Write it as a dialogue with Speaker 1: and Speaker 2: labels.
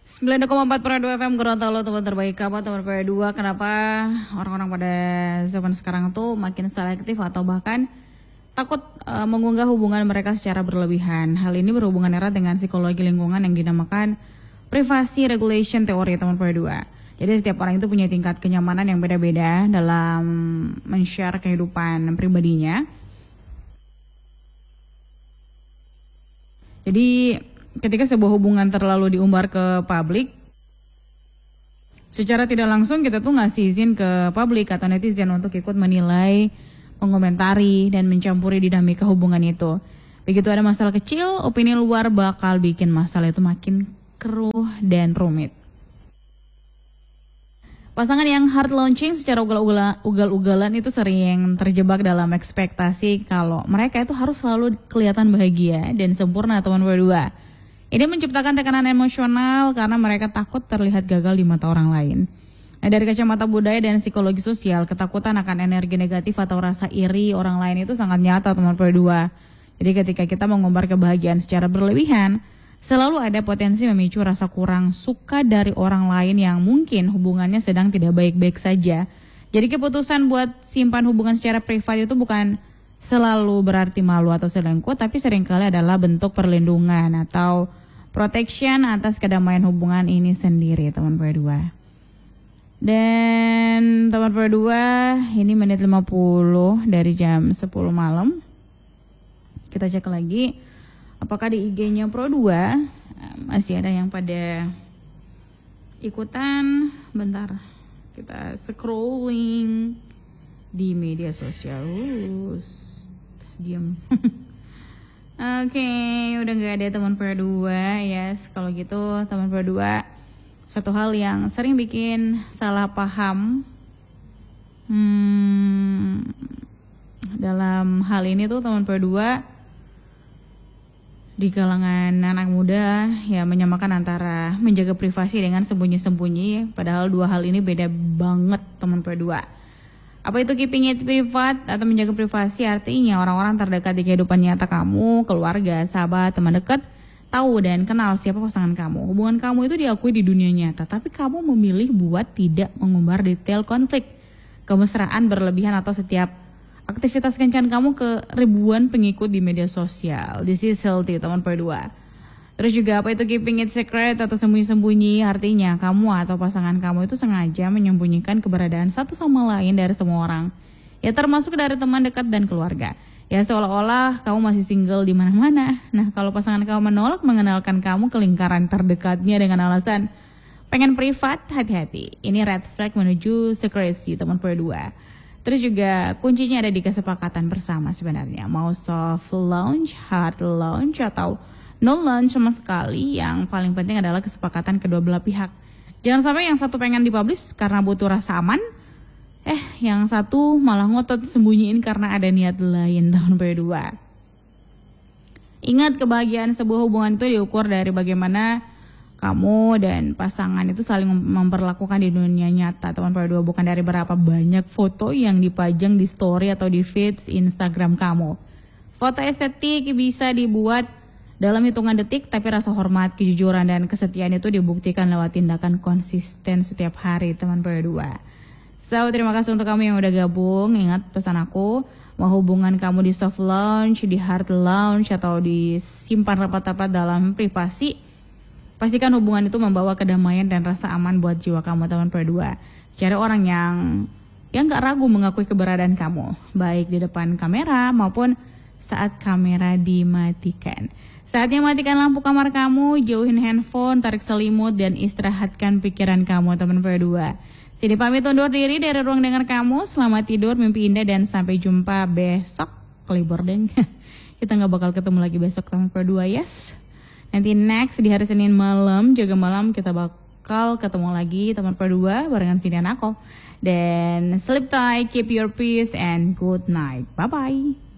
Speaker 1: 9,4 per 2 FM Gorontalo, teman terbaik kamu, teman per 2. Kenapa orang-orang pada zaman sekarang tuh makin selektif atau bahkan takut mengunggah hubungan mereka secara berlebihan. Hal ini berhubungan erat dengan psikologi lingkungan yang dinamakan privasi regulation teori, teman per 2. Jadi setiap orang itu punya tingkat kenyamanan yang beda-beda dalam men-share kehidupan pribadinya. Jadi ketika sebuah hubungan terlalu diumbar ke publik, secara tidak langsung kita tuh ngasih izin ke publik atau netizen untuk ikut menilai, mengomentari, dan mencampuri dinamika hubungan itu. Begitu ada masalah kecil, opini luar bakal bikin masalah itu makin keruh dan rumit. Pasangan yang hard launching secara ugal-ugalan itu sering terjebak dalam ekspektasi kalau mereka itu harus selalu kelihatan bahagia dan sempurna, teman berdua. Ini menciptakan tekanan emosional karena mereka takut terlihat gagal di mata orang lain. Nah, dari kacamata budaya dan psikologi sosial, ketakutan akan energi negatif atau rasa iri orang lain itu sangat nyata, teman berdua. Jadi ketika kita mengumbar kebahagiaan secara berlebihan, selalu ada potensi memicu rasa kurang suka dari orang lain yang mungkin hubungannya sedang tidak baik-baik saja. Jadi keputusan buat simpan hubungan secara privat itu bukan selalu berarti malu atau selingkuh, tapi seringkali adalah bentuk perlindungan atau protection atas kedamaian hubungan ini sendiri, teman berdua. Dan teman berdua, ini menit 50 dari jam 10 malam. Kita cek lagi apakah di IG-nya Pro 2 masih ada yang pada ikutan. Bentar, kita scrolling di media sosial. Diam. Oke, udah gak ada teman per 2 ya. Kalau gitu teman per 2, satu hal yang sering bikin salah paham dalam hal ini tuh teman per 2, di kalangan anak muda ya, menyamakan antara menjaga privasi dengan sembunyi-sembunyi. Padahal dua hal ini beda banget, teman per 2. Apa itu keeping it private atau menjaga privasi? Artinya orang-orang terdekat di kehidupan nyata kamu, keluarga, sahabat, teman dekat, tahu dan kenal siapa pasangan kamu. Hubungan kamu itu diakui di dunia nyata, tapi kamu memilih buat tidak mengumbar detail konflik, kemesraan berlebihan atau setiap aktivitas kencan kamu ke ribuan pengikut di media sosial. This is healthy, teman per 2. Terus juga apa itu keeping it secret atau sembunyi-sembunyi? Artinya kamu atau pasangan kamu itu sengaja menyembunyikan keberadaan satu sama lain dari semua orang. Ya termasuk dari teman dekat dan keluarga. Ya seolah-olah kamu masih single di mana-mana. Nah, kalau pasangan kamu menolak mengenalkan kamu ke lingkaran terdekatnya dengan alasan pengen privat, hati-hati. Ini red flag menuju secrecy, teman per 2. Terus juga kuncinya ada di kesepakatan bersama sebenarnya. Mau soft launch, hard launch, atau no launch sama sekali. Yang paling penting adalah kesepakatan kedua belah pihak. Jangan sampai yang satu pengen dipublish karena butuh rasa aman, yang satu malah ngotot sembunyiin karena ada niat lain, teman berdua. Ingat, kebahagiaan sebuah hubungan itu diukur dari bagaimana kamu dan pasangan itu saling memperlakukan di dunia nyata, teman berdua, bukan dari berapa banyak foto yang dipajang di story atau di feeds Instagram kamu. Foto estetik bisa dibuat dalam hitungan detik, tapi rasa hormat, kejujuran, dan kesetiaan itu dibuktikan lewat tindakan konsisten setiap hari, teman berdua. So, terima kasih untuk kamu yang udah gabung. Ingat pesan aku, mau hubungan kamu di soft launch, di hard launch, atau disimpan rapat-rapat dalam privasi, pastikan hubungan itu membawa kedamaian dan rasa aman buat jiwa kamu, teman berdua. Cari orang yang gak ragu mengakui keberadaan kamu, baik di depan kamera maupun saat kamera dimatikan. Saatnya matikan lampu kamar kamu, jauhin handphone, tarik selimut, dan istirahatkan pikiran kamu, teman berdua. Sini pamit undur diri dari ruang dengar kamu. Selamat tidur, mimpi indah, dan sampai jumpa besok. Kelibur deng. Kita gak bakal ketemu lagi besok, teman berdua, yes. Nanti next di hari Senin malam, jaga malam, kita bakal ketemu lagi, teman berdua, barengan Cindy dan aku. Dan sleep tight, keep your peace, and good night. Bye-bye.